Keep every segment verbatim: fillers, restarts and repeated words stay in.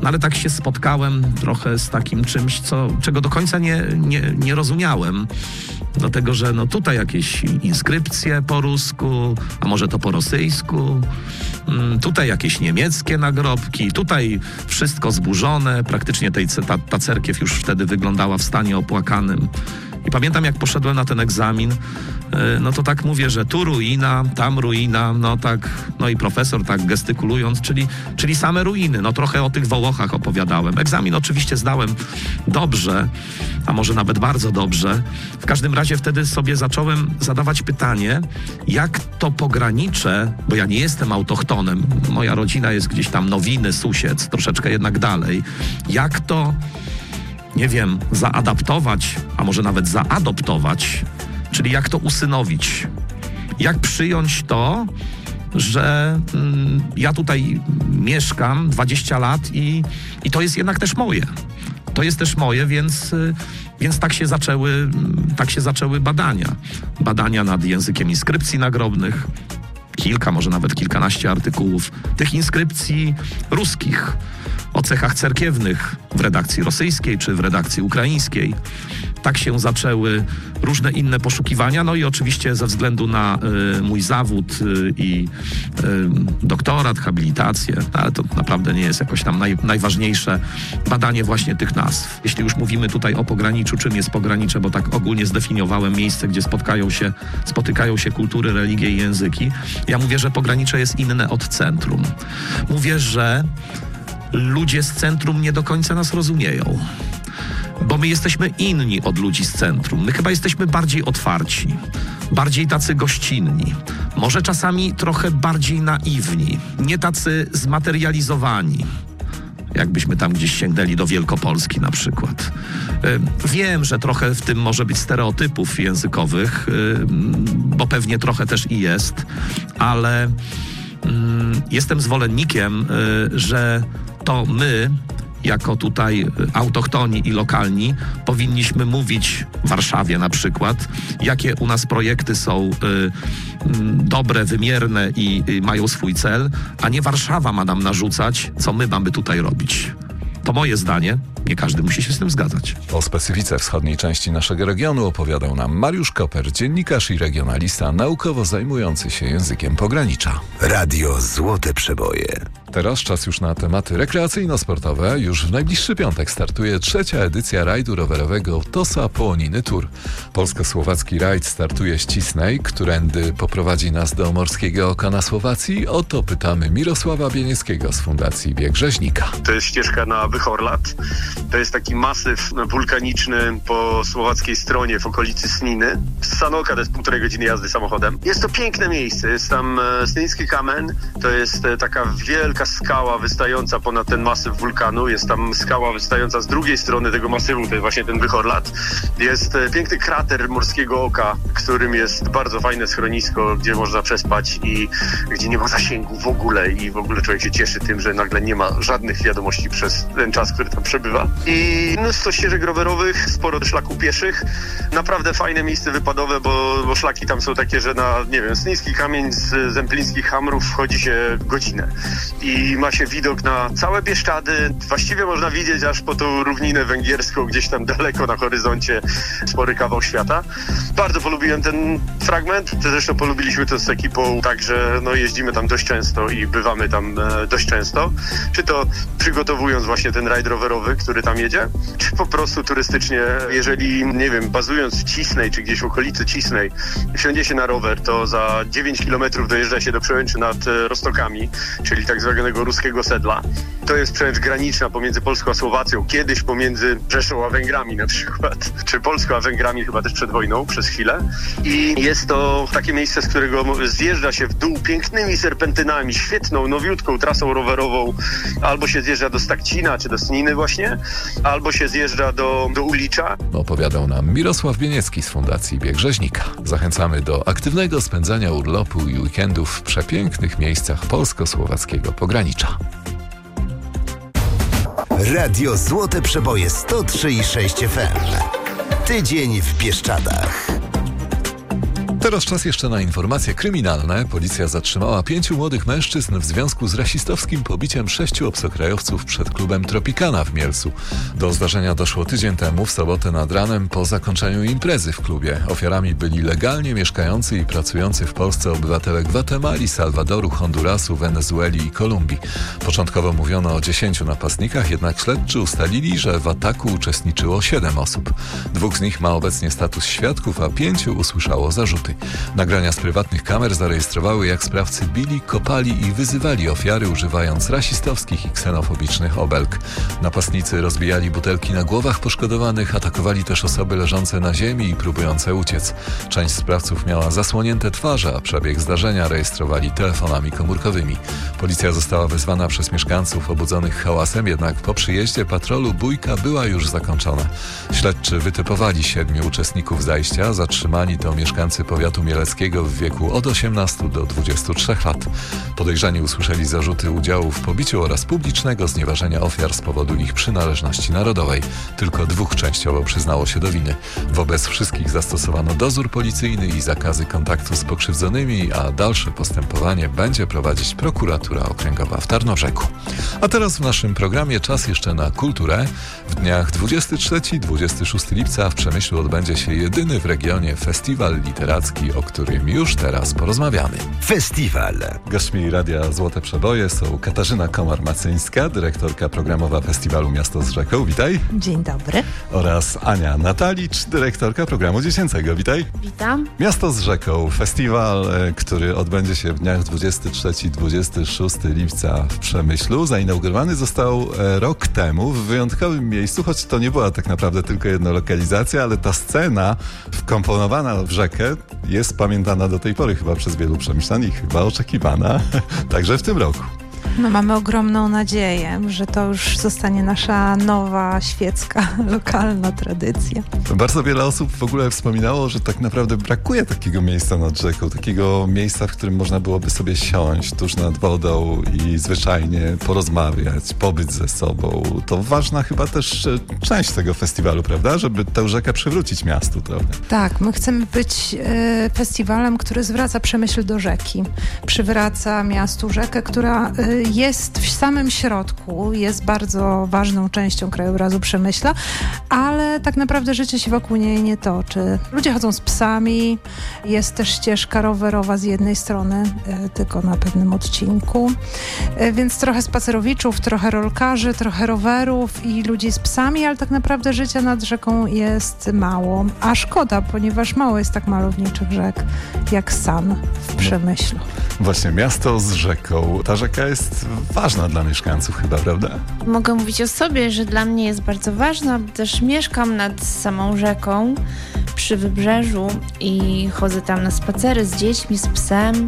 No ale tak się spotkałem trochę z takim czymś, co, czego do końca nie, nie, nie rozumiałem. Dlatego, że no tutaj jakieś inskrypcje po rusku, a może to po rosyjsku, tutaj jakieś niemieckie nagrobki, tutaj wszystko zburzone, praktycznie tej, ta, ta cerkiew już wtedy wyglądała w stanie opłakanym. I pamiętam, jak poszedłem na ten egzamin, no to tak mówię, że tu ruina, tam ruina, no tak, no i profesor tak gestykulując, czyli, czyli same ruiny, no trochę o tych Wołochach opowiadałem. Egzamin oczywiście zdałem dobrze, a może nawet bardzo dobrze. W każdym razie wtedy sobie zacząłem zadawać pytanie, jak to pogranicze, bo ja nie jestem autochtonem, moja rodzina jest gdzieś tam Nowiny, Susiec, troszeczkę jednak dalej, jak to, nie wiem, zaadaptować, a może nawet zaadoptować, czyli jak to usynowić. Jak przyjąć to, że mm, ja tutaj mieszkam dwadzieścia lat i, i to jest jednak też moje. To jest też moje, więc, y, więc tak się zaczęły, tak się zaczęły badania. Badania nad językiem inskrypcji nagrobnych. Kilka, może nawet kilkanaście artykułów tych inskrypcji ruskich o cechach cerkiewnych w redakcji rosyjskiej czy w redakcji ukraińskiej. Tak się zaczęły różne inne poszukiwania, no i oczywiście ze względu na y, mój zawód y, i y, doktorat, habilitację, ale to naprawdę nie jest jakoś tam naj, najważniejsze badanie właśnie tych nazw. Jeśli już mówimy tutaj o pograniczu, czym jest pogranicze, bo tak ogólnie zdefiniowałem miejsce, gdzie spotkają się, spotykają się kultury, religie i języki. Ja mówię, że pogranicze jest inne od centrum. Mówię, że ludzie z centrum nie do końca nas rozumieją, bo my jesteśmy inni od ludzi z centrum. My chyba jesteśmy bardziej otwarci, bardziej tacy gościnni, może czasami trochę bardziej naiwni, nie tacy zmaterializowani, jakbyśmy tam gdzieś sięgnęli do Wielkopolski na przykład. Wiem, że trochę w tym może być stereotypów językowych, bo pewnie trochę też i jest, ale jestem zwolennikiem, że to my, jako tutaj autochtoni i lokalni, powinniśmy mówić w Warszawie na przykład, jakie u nas projekty są y, y, dobre, wymierne i y, mają swój cel, a nie Warszawa ma nam narzucać, co my mamy tutaj robić. To moje zdanie. Nie każdy musi się z tym zgadzać. O specyfice wschodniej części naszego regionu opowiadał nam Mariusz Koper, dziennikarz i regionalista naukowo zajmujący się językiem pogranicza. Radio Złote Przeboje. Teraz czas już na tematy rekreacyjno-sportowe. Już w najbliższy piątek startuje trzecia edycja rajdu rowerowego Tosa Połoniny Tour. Polsko-słowacki rajd startuje z Cisnej, którędy poprowadzi nas do Morskiego Oka na Słowacji. O to pytamy Mirosława Bienieckiego z Fundacji Bieg Rzeźnika. To jest ścieżka na Wychorlat. To jest taki masyw wulkaniczny po słowackiej stronie w okolicy Sniny. Z Sanoka to jest półtorej godziny jazdy samochodem. Jest to piękne miejsce. Jest tam e, Snyński Kamen. To jest e, taka wielka skała wystająca ponad ten masyw wulkanu. Jest tam skała wystająca z drugiej strony tego masywu, to jest właśnie ten Wychorlat. Jest e, piękny krater Morskiego Oka, którym jest bardzo fajne schronisko, gdzie można przespać i gdzie nie ma zasięgu w ogóle i w ogóle człowiek się cieszy tym, że nagle nie ma żadnych wiadomości przez ten czas, który tam przebywa. I mnóstwo ścieżek rowerowych, sporo szlaków pieszych. Naprawdę fajne miejsce wypadowe, bo, bo szlaki tam są takie, że na, nie wiem, Snyński Kamień z Zemplińskich Hamrów wchodzi się godzinę. I ma się widok na całe Bieszczady. Właściwie można widzieć aż po tą równinę węgierską, gdzieś tam daleko na horyzoncie, spory kawał świata. Bardzo polubiłem ten fragment. Zresztą polubiliśmy to z ekipą, także no, jeździmy tam dość często i bywamy tam e, dość często. Czy to przygotowując właśnie ten rajd rowerowy, który tam jedzie, czy po prostu turystycznie, jeżeli, nie wiem, bazując w Cisnej, czy gdzieś w okolicy Cisnej, wsiądzie się na rower, to za dziewięć kilometrów dojeżdża się do przełęczy nad Rostokami, czyli tak zwanego ruskiego sedla. To jest przełęcz graniczna pomiędzy Polską a Słowacją, kiedyś pomiędzy Rzeszą a Węgrami na przykład, czy Polską a Węgrami chyba też przed wojną, przez chwilę. I jest to takie miejsce, z którego zjeżdża się w dół pięknymi serpentynami, świetną, nowiutką trasą rowerową, albo się zjeżdża do Stakcina, czy do Sniny właśnie, albo się zjeżdża do, do Ulicza. Opowiadał nam Mirosław Bieniecki z Fundacji Bieg Rzeźnika. Zachęcamy do aktywnego spędzania urlopu i weekendów w przepięknych miejscach polsko-słowackiego pogranicza. Radio Złote Przeboje sto trzy i sześć F M. Tydzień w Bieszczadach. Teraz czas jeszcze na informacje kryminalne. Policja zatrzymała pięciu młodych mężczyzn w związku z rasistowskim pobiciem sześciu obcokrajowców przed klubem Tropicana w Mielcu. Do zdarzenia doszło tydzień temu, w sobotę nad ranem, po zakończeniu imprezy w klubie. Ofiarami byli legalnie mieszkający i pracujący w Polsce obywatele Gwatemali, Salwadoru, Hondurasu, Wenezueli i Kolumbii. Początkowo mówiono o dziesięciu napastnikach, jednak śledczy ustalili, że w ataku uczestniczyło siedem osób. Dwóch z nich ma obecnie status świadków, a pięciu usłyszało zarzuty. Nagrania z prywatnych kamer zarejestrowały, jak sprawcy bili, kopali i wyzywali ofiary, używając rasistowskich i ksenofobicznych obelg. Napastnicy rozbijali butelki na głowach poszkodowanych, atakowali też osoby leżące na ziemi i próbujące uciec. Część sprawców miała zasłonięte twarze, a przebieg zdarzenia rejestrowali telefonami komórkowymi. Policja została wezwana przez mieszkańców obudzonych hałasem, jednak po przyjeździe patrolu bójka była już zakończona. Śledczy wytypowali siedmiu uczestników zajścia, zatrzymani to mieszkańcy powiatu mieleckiego w wieku od osiemnastu do dwudziestu trzech lat. Podejrzani usłyszeli zarzuty udziału w pobiciu oraz publicznego znieważenia ofiar z powodu ich przynależności narodowej. Tylko dwóch częściowo przyznało się do winy. Wobec wszystkich zastosowano dozór policyjny i zakazy kontaktu z pokrzywdzonymi, a dalsze postępowanie będzie prowadzić prokuratura okręgowa w Tarnobrzegu. A teraz w naszym programie czas jeszcze na kulturę. W dniach dwudziestego trzeciego do dwudziestego szóstego lipca w Przemyślu odbędzie się jedyny w regionie festiwal literacki, o którym już teraz porozmawiamy. Festiwal. Gośćmi Radia Złote Przeboje są Katarzyna Komar-Macyńska, dyrektorka programowa festiwalu Miasto z Rzeką. Witaj. Dzień dobry. Oraz Ania Natalicz, dyrektorka programu dziecięcego. Witaj. Witam. Miasto z Rzeką. Festiwal, który odbędzie się w dniach dwudziestego trzeciego do dwudziestego szóstego lipca w Przemyślu. Zainaugurowany został rok temu w wyjątkowym miejscu, choć to nie była tak naprawdę tylko jedna lokalizacja, ale ta scena wkomponowana w rzekę jest pamiętana do tej pory chyba przez wielu przemyślan i chyba oczekiwana także w tym roku. No, mamy ogromną nadzieję, że to już zostanie nasza nowa, świecka, lokalna tradycja. Bardzo wiele osób w ogóle wspominało, że tak naprawdę brakuje takiego miejsca nad rzeką, takiego miejsca, w którym można byłoby sobie siąść tuż nad wodą i zwyczajnie porozmawiać, pobyć ze sobą. To ważna chyba też część tego festiwalu, prawda? Żeby tę rzekę przywrócić miastu, prawda? Tak, my chcemy być y, festiwalem, który zwraca Przemyśl do rzeki. Przywraca miastu rzekę, która y, jest w samym środku, jest bardzo ważną częścią krajobrazu Przemyśla, ale tak naprawdę życie się wokół niej nie toczy. Ludzie chodzą z psami, jest też ścieżka rowerowa z jednej strony, e, tylko na pewnym odcinku, e, więc trochę spacerowiczów, trochę rolkarzy, trochę rowerów i ludzi z psami, ale tak naprawdę życia nad rzeką jest mało, a szkoda, ponieważ mało jest tak malowniczych rzek jak San w Przemyślu. Właśnie, miasto z rzeką. Ta rzeka jest ważna dla mieszkańców chyba, prawda? Mogę mówić o sobie, że dla mnie jest bardzo ważna, bo też mieszkam nad samą rzeką przy wybrzeżu i chodzę tam na spacery z dziećmi, z psem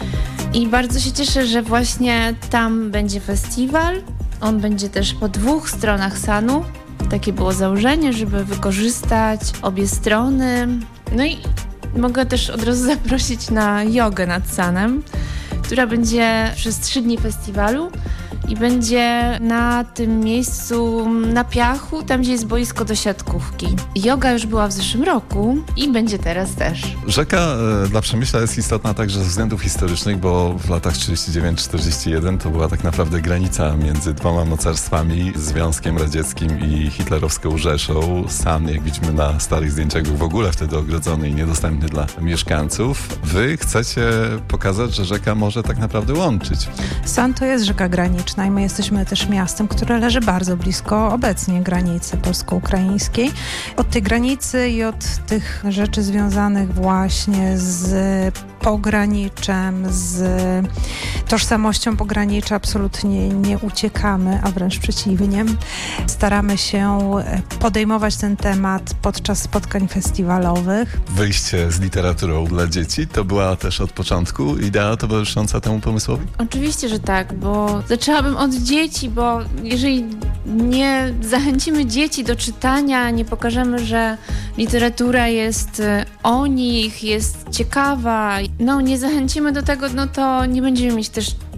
i bardzo się cieszę, że właśnie tam będzie festiwal. On będzie też po dwóch stronach Sanu. Takie było założenie, żeby wykorzystać obie strony. No i mogę też od razu zaprosić na jogę nad Sanem, która będzie przez trzy dni festiwalu i będzie na tym miejscu na piachu, tam gdzie jest boisko do siatkówki. Joga już była w zeszłym roku i będzie teraz też. Rzeka e, dla Przemyśla jest istotna także ze względów historycznych, bo w latach trzydziestym dziewiątym czterdziestym jeden to była tak naprawdę granica między dwoma mocarstwami, Związkiem Radzieckim i hitlerowską Rzeszą. San, jak widzimy na starych zdjęciach, był w ogóle wtedy ogrodzony i niedostępny dla mieszkańców. Wy chcecie pokazać, że rzeka może tak naprawdę łączyć. San to jest rzeka graniczna i my jesteśmy też miastem, które leży bardzo blisko obecnie granicy polsko-ukraińskiej. Od tej granicy i od tych rzeczy związanych właśnie z pograniczem, z tożsamością pogranicza absolutnie nie uciekamy, a wręcz przeciwnie. Staramy się podejmować ten temat podczas spotkań festiwalowych. Wyjście z literaturą dla dzieci to była też od początku idea towarzysząca temu pomysłowi? Oczywiście, że tak, bo zaczęłabym od dzieci, bo jeżeli nie zachęcimy dzieci do czytania, nie pokażemy, że literatura jest o nich, jest ciekawa, no nie zachęcimy do tego, no to nie będziemy mieć też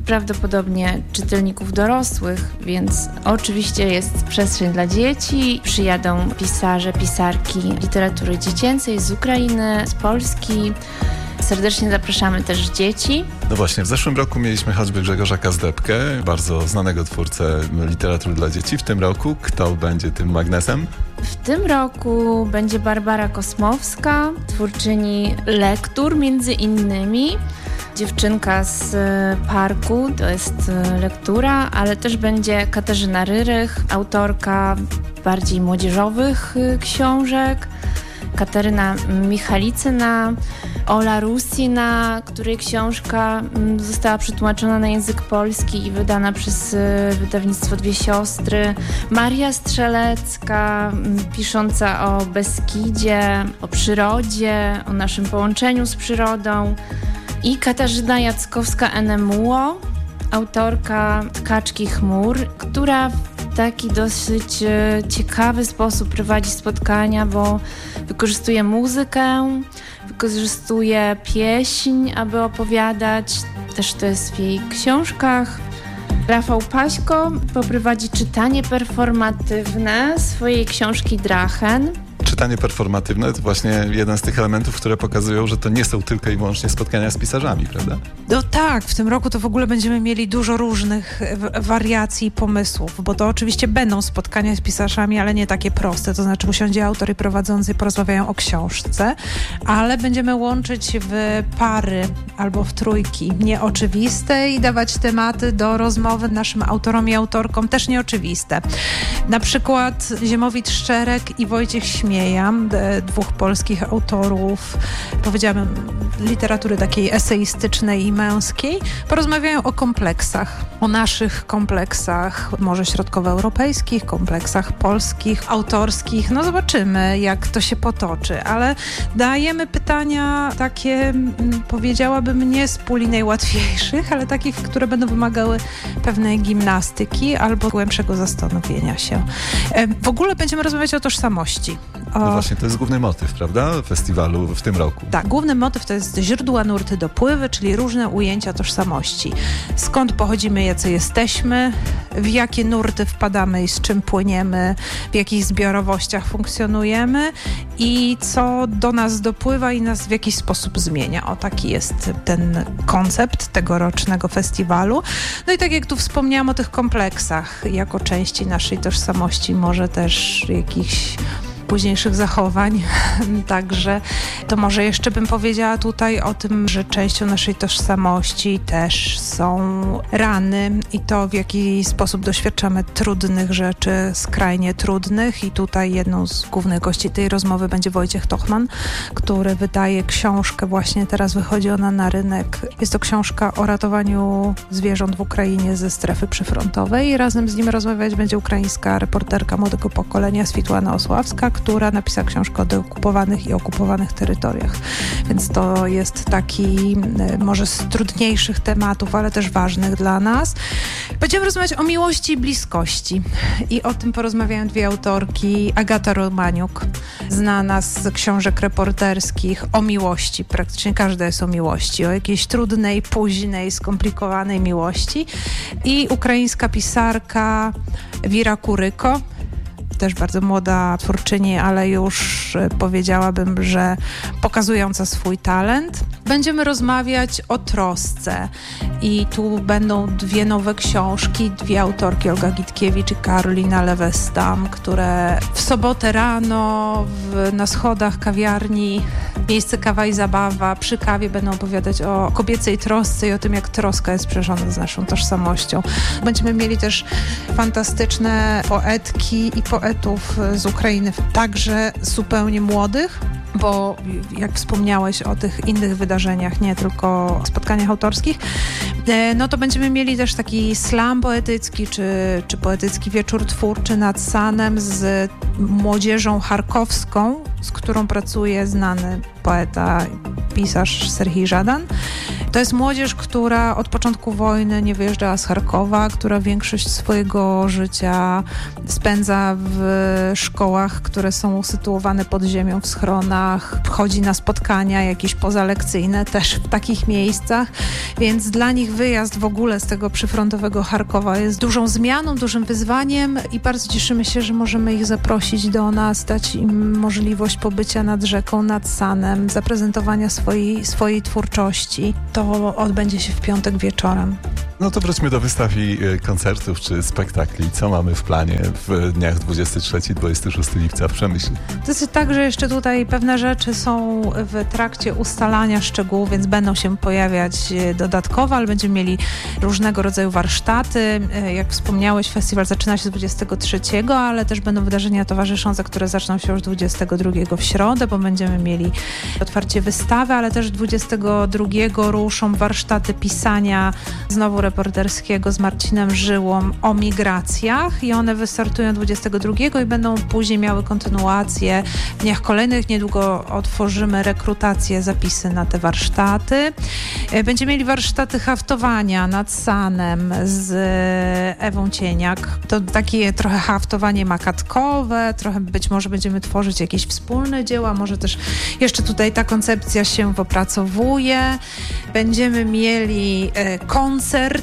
prawdopodobnie czytelników dorosłych, więc oczywiście jest przestrzeń dla dzieci. Przyjadą pisarze, pisarki literatury dziecięcej z Ukrainy, z Polski. Serdecznie zapraszamy też dzieci. No właśnie, w zeszłym roku mieliśmy choćby Grzegorza Kazdebkę, bardzo znanego twórcę literatury dla dzieci. W tym roku kto będzie tym magnesem? W tym roku będzie Barbara Kosmowska, twórczyni lektur między innymi. Dziewczynka z parku, to jest lektura, ale też będzie Katarzyna Ryrych, autorka bardziej młodzieżowych książek, Kataryna Michalicyna, Ola Rusina, której książka została przetłumaczona na język polski i wydana przez wydawnictwo Dwie Siostry, Maria Strzelecka, pisząca o Beskidzie, o przyrodzie, o naszym połączeniu z przyrodą, i Katarzyna Jackowska-Enemuło, autorka Tkaczki Chmur, która w taki dosyć ciekawy sposób prowadzi spotkania, bo wykorzystuje muzykę, wykorzystuje pieśń, aby opowiadać. Też to jest w jej książkach. Rafał Paśko poprowadzi czytanie performatywne swojej książki Drachen. Czytanie performatywne to właśnie jeden z tych elementów, które pokazują, że to nie są tylko i wyłącznie spotkania z pisarzami, prawda? No tak, w tym roku to w ogóle będziemy mieli dużo różnych wariacji i pomysłów, bo to oczywiście będą spotkania z pisarzami, ale nie takie proste, to znaczy usiądzie autor i prowadzący porozmawiają o książce, ale będziemy łączyć w pary albo w trójki nieoczywiste i dawać tematy do rozmowy naszym autorom i autorkom też nieoczywiste. Na przykład Ziemowit Szczerek i Wojciech Śmieja, dwóch polskich autorów, powiedziałabym, literatury takiej eseistycznej i męskiej, porozmawiają o kompleksach, o naszych kompleksach, może środkowoeuropejskich, kompleksach polskich, autorskich. No zobaczymy, jak to się potoczy, ale dajemy pytania takie, powiedziałabym, nie z puli najłatwiejszych, ale takich, które będą wymagały pewnej gimnastyki albo głębszego zastanowienia się. W ogóle będziemy rozmawiać o tożsamości. O... No właśnie, to jest główny motyw, prawda, festiwalu w tym roku. Tak, główny motyw to jest źródła, nurty, dopływy, czyli różne ujęcia tożsamości. Skąd pochodzimy, jacy jesteśmy, w jakie nurty wpadamy i z czym płyniemy, w jakich zbiorowościach funkcjonujemy i co do nas dopływa i nas w jakiś sposób zmienia. O, taki jest ten koncept tegorocznego festiwalu. No i tak jak tu wspomniałam o tych kompleksach, jako części naszej tożsamości, może też jakichś późniejszych zachowań. Także to może jeszcze bym powiedziała tutaj o tym, że częścią naszej tożsamości też są rany i to, w jaki sposób doświadczamy trudnych rzeczy, skrajnie trudnych. I tutaj jedną z głównych gości tej rozmowy będzie Wojciech Tochman, który wydaje książkę, właśnie teraz wychodzi ona na rynek. Jest to książka o ratowaniu zwierząt w Ukrainie ze strefy przyfrontowej i razem z nim rozmawiać będzie ukraińska reporterka młodego pokolenia Switłana Osławska, która napisała książkę o deokupowanych i okupowanych terytoriach. Więc to jest taki może z trudniejszych tematów, ale też ważnych dla nas. Będziemy rozmawiać o miłości i bliskości. I o tym porozmawiają dwie autorki. Agata Romaniuk, znana z książek reporterskich o miłości. Praktycznie każda jest o miłości. O jakiejś trudnej, późnej, skomplikowanej miłości. I ukraińska pisarka Wira Kuryko, też bardzo młoda twórczyni, ale już powiedziałabym, że pokazująca swój talent. Będziemy rozmawiać o trosce i tu będą dwie nowe książki, dwie autorki, Olga Gitkiewicz i Karolina Lewestam, które w sobotę rano w, na schodach kawiarni Miejsce Kawa i Zabawa przy kawie będą opowiadać o kobiecej trosce i o tym, jak troska jest sprzężona z naszą tożsamością. Będziemy mieli też fantastyczne poetki i poetów z Ukrainy, także zupełnie młodych, bo jak wspomniałeś o tych innych wydarzeniach, nie tylko spotkaniach autorskich, no to będziemy mieli też taki slam poetycki, czy, czy poetycki wieczór twórczy nad Sanem z młodzieżą charkowską, z którą pracuje znany poeta, pisarz Serhii Żadan. To jest młodzież, która od początku wojny nie wyjeżdżała z Charkowa, która większość swojego życia spędza w szkołach, które są usytuowane pod ziemią, w schronach, chodzi na spotkania jakieś pozalekcyjne też w takich miejscach, więc dla nich wyjazd w ogóle z tego przyfrontowego Charkowa jest dużą zmianą, dużym wyzwaniem i bardzo cieszymy się, że możemy ich zaprosić do nas, dać im możliwość pobycia nad rzeką, nad Sanem, zaprezentowania swojej, swojej twórczości. To odbędzie się w piątek wieczorem. No to wróćmy do wystaw i koncertów czy spektakli. Co mamy w planie w dniach dwudziestego trzeciego do dwudziestego szóstego lipca w Przemyślu? To jest tak, że jeszcze tutaj pewne rzeczy są w trakcie ustalania szczegółów, więc będą się pojawiać dodatkowo, ale będziemy mieli różnego rodzaju warsztaty. Jak wspomniałeś, festiwal zaczyna się dwudziestego trzeciego, ale też będą wydarzenia towarzyszące, które zaczną się już dwudziestego drugiego w środę, bo będziemy mieli otwarcie wystawy, ale też dwudziestego drugiego ruszą warsztaty pisania znowu reporterskiego z Marcinem Żyłą o migracjach i one wystartują dwudziestego drugiego i będą później miały kontynuację w dniach kolejnych. Niedługo otworzymy rekrutację, zapisy na te warsztaty. Będziemy mieli warsztaty haftowania nad Sanem z Ewą Cieniak. To takie trochę haftowanie makatkowe, trochę być może będziemy tworzyć jakieś wspólne dzieła, może też jeszcze tutaj ta koncepcja się opracowuje. Będziemy mieli koncert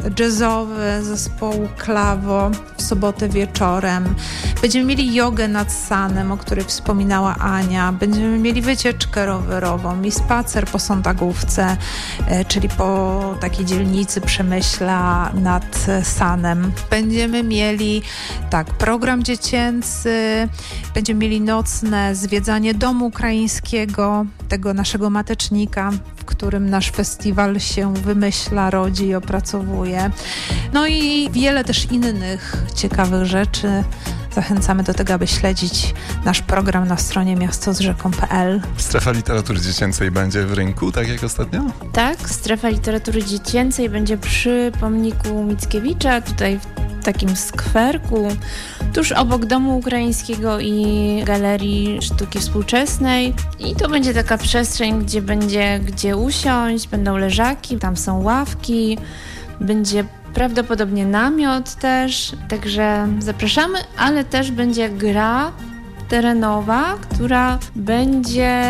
jazzowy zespołu Klawo w sobotę wieczorem. Będziemy mieli jogę nad Sanem, o której wspominała Ania. Będziemy mieli wycieczkę rowerową i spacer po Sądagówce, czyli po takiej dzielnicy Przemyśla nad Sanem. Będziemy mieli tak, program dziecięcy, będziemy mieli nocne zwiedzanie domu ukraińskiego, tego naszego matecznika, w którym nasz festiwal się wymyśla, rodzi i opracowuje. No i wiele też innych ciekawych rzeczy. Zachęcamy do tego, aby śledzić nasz program na stronie miasto z rzeką kropka p l. Strefa literatury dziecięcej będzie w rynku, tak jak ostatnio? Tak, strefa literatury dziecięcej będzie przy pomniku Mickiewicza, tutaj w takim skwerku, tuż obok Domu Ukraińskiego i Galerii Sztuki Współczesnej. I to będzie taka przestrzeń, gdzie będzie gdzie usiąść, będą leżaki, tam są ławki, będzie prawdopodobnie namiot też, także zapraszamy, ale też będzie gra terenowa, która będzie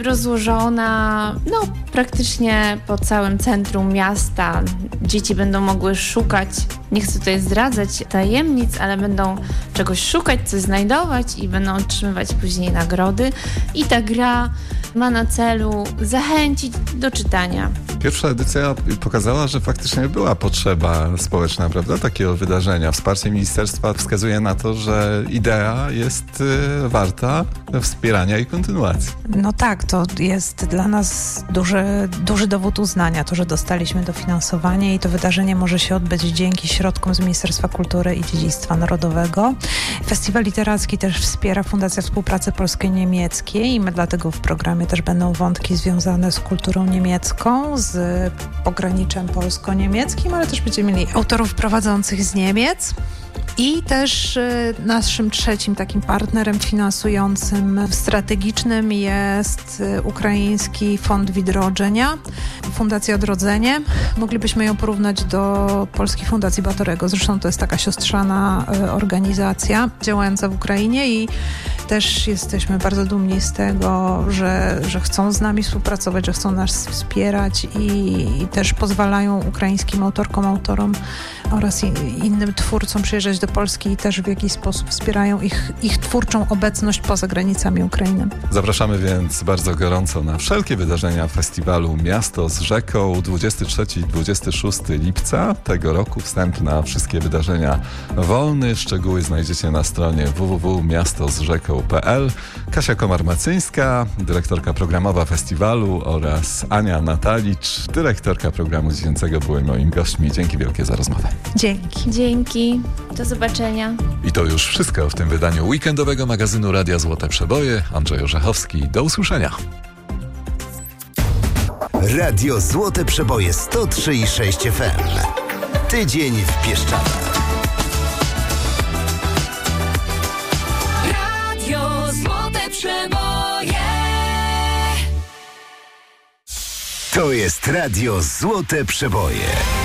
rozłożona no, praktycznie po całym centrum miasta. Dzieci będą mogły szukać, nie chcę tutaj zdradzać tajemnic, ale będą czegoś szukać, coś znajdować i będą otrzymywać później nagrody. I ta gra ma na celu zachęcić do czytania. Pierwsza edycja pokazała, że faktycznie była potrzeba społeczna, prawda, takiego wydarzenia. Wsparcie ministerstwa wskazuje na to, że idea jest y, warta wspierania i kontynuacji. No tak, to jest dla nas duży, duży dowód uznania, to, że dostaliśmy dofinansowanie i to wydarzenie może się odbyć dzięki środkom z Ministerstwa Kultury i Dziedzictwa Narodowego. Festiwal literacki też wspiera Fundacja Współpracy Polsko-Niemieckiej i my dlatego w programie też będą wątki związane z kulturą niemiecką, z pograniczem polsko-niemieckim, ale też będziemy mieli autorów prowadzących z Niemiec. I też y, naszym trzecim takim partnerem finansującym strategicznym jest y, Ukraiński Fond Widrodzenia, Fundacja Odrodzenie. Moglibyśmy ją porównać do Polskiej Fundacji Batorego. Zresztą to jest taka siostrzana y, organizacja działająca w Ukrainie i też jesteśmy bardzo dumni z tego, że, że chcą z nami współpracować, że chcą nas wspierać i, i też pozwalają ukraińskim autorkom, autorom oraz i, innym twórcom przyjeżdżać do Polski i też w jakiś sposób wspierają ich, ich twórczą obecność poza granicami Ukrainy. Zapraszamy więc bardzo gorąco na wszelkie wydarzenia festiwalu Miasto z Rzeką dwudziestego trzeciego i dwudziestego szóstego lipca tego roku. Wstęp na wszystkie wydarzenia wolny. Szczegóły znajdziecie na stronie w w w kropka miasto z rzeką kropka p l. Kasia Komar-Macyńska, dyrektorka programowa festiwalu oraz Ania Natalicz, dyrektorka programu dziecięcego były moimi gośćmi. Dzięki wielkie za rozmowę. Dzięki. Dzięki. Do zobaczenia. I to już wszystko w tym wydaniu weekendowego magazynu Radia Złote Przeboje. Andrzej Orzechowski. Do usłyszenia. Radio Złote Przeboje sto trzy i sześć F M. Tydzień w Pieszczadach. Radio Złote Przeboje. To jest jest Radio Złote Przeboje.